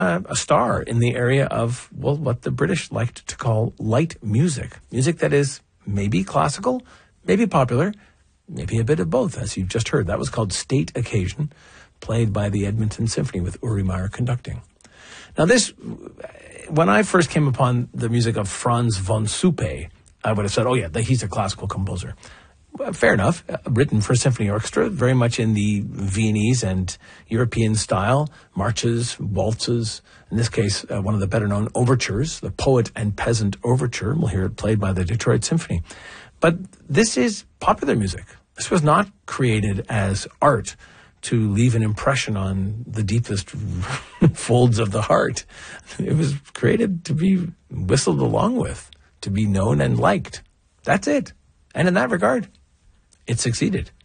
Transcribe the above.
a star in the area of, well, what the British liked to call light music. Music that is maybe classical, maybe popular, maybe a bit of both, as you've just heard. That was called State Occasion, played by the Edmonton Symphony with Uri Meyer conducting. Now this, when I first came upon the music of Franz von Suppe, I would have said, oh yeah, he's a classical composer. Fair enough, written for symphony orchestra, very much in the Viennese and European style, marches, waltzes, in this case, one of the better-known overtures, the Poet and Peasant Overture. We'll hear it played by the Detroit Symphony. But this is popular music. This was not created as art to leave an impression on the deepest folds of the heart. It was created to be whistled along with, to be known and liked. That's it. And in that regard, it succeeded.